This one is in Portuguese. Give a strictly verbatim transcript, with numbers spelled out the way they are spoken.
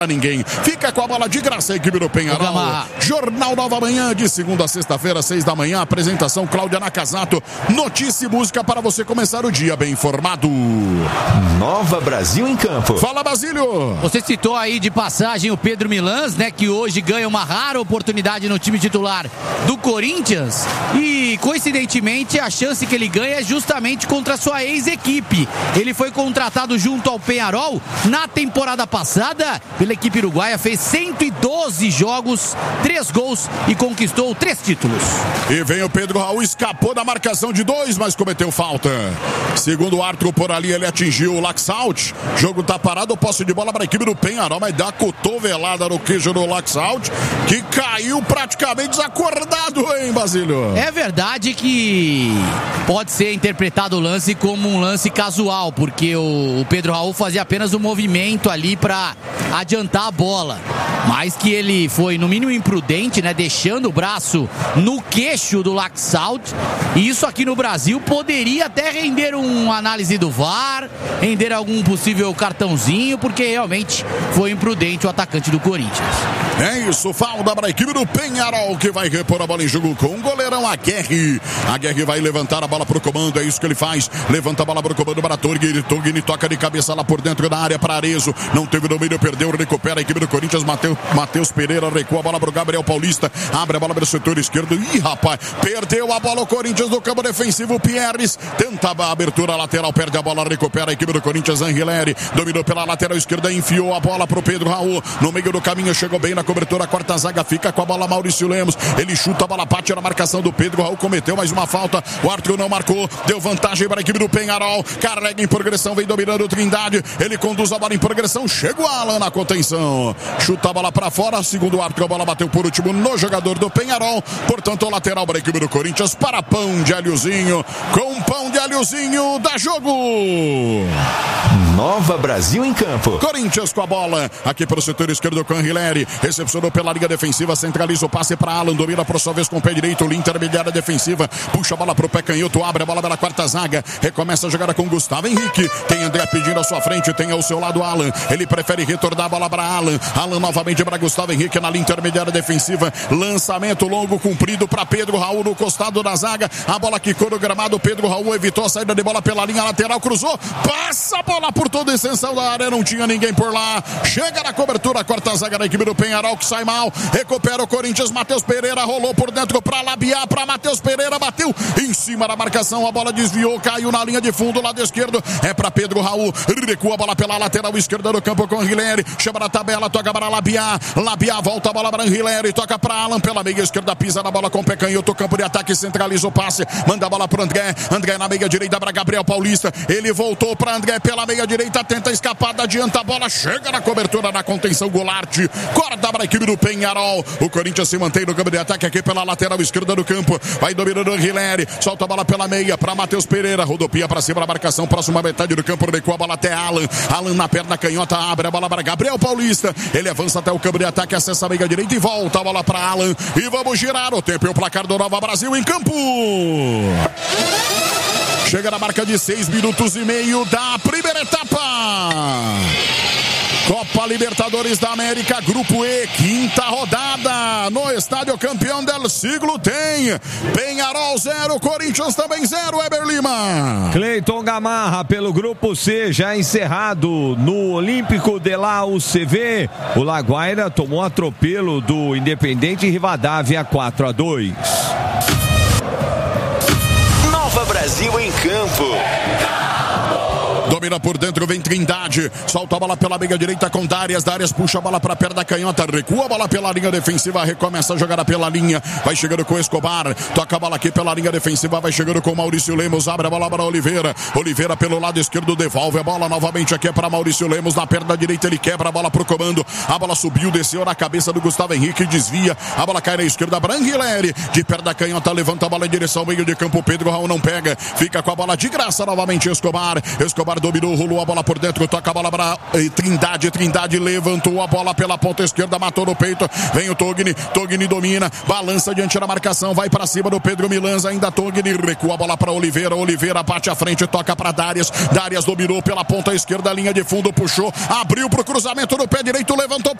ninguém. Fica com a bola de graça a equipe do Penharol. Jornal Nova Manhã, de segunda a sexta-feira, seis da manhã. Apresentação Cláudia Nakazato. Notícia e música para você começar o dia bem informado. Nova Brasil em campo. Fala, Basílio. Você citou aí de passagem o Pedro Milans, né? Que hoje ganha uma rara oportunidade no time titular do Corinthians. E, coincidentemente, a chance que ele ganha é justamente contra a sua ex-equipe. Ele foi contratado junto ao Penharol na temporada passada pela equipe uruguaia, fez cento e doze jogos, três gols e conquistou três títulos. E vem o Pedro Raul, escapou da marcação de dois, mas cometeu falta. Segundo o árbitro, por ali ele atingiu o Laxalt. Jogo tá parado, posse de bola para a equipe do Penharol, mas dá cotovelada no queijo do Laxalt, que caiu praticamente desacordado, hein, Basílio? É verdade que pode ser interpretado o lance como um lance casual, porque o Pedro Raul fazia apenas um movimento ali para adiantar a bola, mas que ele foi no mínimo imprudente, né, deixando o braço no queixo do Laxalt. E isso aqui no Brasil poderia até render uma análise do V A R, render algum possível cartãozinho, porque realmente foi imprudente o atacante do Corinthians. É isso, falta para a equipe do Penharol, que vai repor a bola em jogo com o goleirão Aguerre. Aguerre vai levantar a bola para o comando, é isso que ele faz. Levanta a bola para o comando para Torgini. Torgini toca de cabeça lá por dentro da área para Arezo. Não teve domínio, perdeu, recupera a equipe do Corinthians. Mateus, Mateus Pereira recua a bola para o Gabriel Paulista. Abre a bola para o setor esquerdo. Ih, rapaz, perdeu a bola o Corinthians do campo defensivo. Pierres tentava a abertura lateral, perde a bola, recupera a equipe do Corinthians. Angileri dominou pela lateral esquerda, enfiou a bola para o Pedro Raul. No meio do caminho, chegou bem na cobertura, a quarta zaga fica com a bola Maurício Lemos. Ele chuta a bola, bate na marcação do Pedro Raul, cometeu mais uma falta. O árbitro não marcou, deu vantagem para a equipe do Penharol. Carrega em progressão, vem dominando o Trindade. Ele conduz a bola em progressão, chega o Alan na contenção. Chuta a bola para fora, segundo o árbitro, a bola bateu por último no jogador do Penharol. Portanto, o lateral para a equipe do Corinthians, para pão de alhozinho. Com pão de alhozinho, dá jogo. Nova Brasil em campo. Corinthians com a bola, aqui pelo setor esquerdo com Angileri. Recepcionou pela linha defensiva, centraliza o passe para Alan, domina por sua vez com o pé direito, linha intermediária defensiva, puxa a bola pro pé canhoto, abre a bola pela quarta zaga, recomeça a jogada com Gustavo Henrique. Tem André pedindo à sua frente, tem ao seu lado Alan. Ele prefere retornar a bola para Alan. Alan novamente para Gustavo Henrique na linha intermediária defensiva. Lançamento longo, comprido para Pedro Raul no costado da zaga. A bola quicou no gramado. Pedro Raul evitou a saída de bola pela linha lateral, cruzou, passa a bola por toda a extensão da área, não tinha ninguém por lá. Chega na cobertura, a quarta zaga da equipe do Penharol, que sai mal. Recupera o Corinthians, Mateus Pereira rolou por dentro para Labiar, para Mateus Pereira, bateu em cima da marcação, a bola desviou, caiu na linha de fundo, lado esquerdo, é para Pedro Raul, recua a bola pela lateral esquerda do campo com Angileri, chama na tabela, toca para Labiar, Labiar volta a bola para Angileri, toca para Alan pela meia esquerda, pisa na bola com o pé canhoto, campo de ataque, centraliza o passe, manda a bola para André, André na meia direita para Gabriel Paulista, ele voltou para André pela meia direita, tenta escapar, adianta a bola, chega na cobertura da contenção, Goulart, corta para a equipe do Penharol. O Corinthians se mantém no campo de ataque aqui pela lateral esquerda do campo, vai dominando o Angileri, solta a bola pela meia para Mateus Pereira, rodopia para cima da marcação, próxima metade do campo, recua a bola até Alan, Alan na perna canhota, abre a bola para Gabriel Paulista, ele avança até o campo de ataque, acessa a meia direita e volta a bola para Alan, e vamos girar o tempo e o placar do Nova Brasil em campo. Chega na marca de seis minutos e meio da primeira etapa. Copa Libertadores da América, Grupo E, quinta rodada, no Estádio Campeão del Siglo tem Penharol zero, Corinthians também zero, Eber Lima. Cleiton Gamarra pelo Grupo C, já encerrado no Olímpico de la U C V, o Laguaira tomou atropelo do Independente Rivadavia quatro a dois. Nova Brasil em campo. Domina por dentro, vem Trindade, solta a bola pela meia direita com Darias, Darias puxa a bola para perto da canhota, recua a bola pela linha defensiva, recomeça a jogada pela linha, vai chegando com Escobar, toca a bola aqui pela linha defensiva, vai chegando com Maurício Lemos, abre a bola para Oliveira, Oliveira pelo lado esquerdo, devolve a bola novamente aqui para Maurício Lemos, na perna direita ele quebra a bola pro comando, a bola subiu, desceu na cabeça do Gustavo Henrique, desvia, a bola cai na esquerda, Branguileri, de perto da canhota, levanta a bola em direção ao meio de campo, Pedro Raul não pega, fica com a bola de graça novamente Escobar, Escobar dominou, rolou a bola por dentro, toca a bola para Trindade, Trindade levantou a bola pela ponta esquerda, matou no peito, vem o Togni, Togni domina, balança diante da marcação, vai para cima do Pedro Milans, ainda Togni, recua a bola para Oliveira, Oliveira bate à frente, toca para Darius, Darius dominou pela ponta esquerda, linha de fundo, puxou, abriu pro cruzamento no pé direito, levantou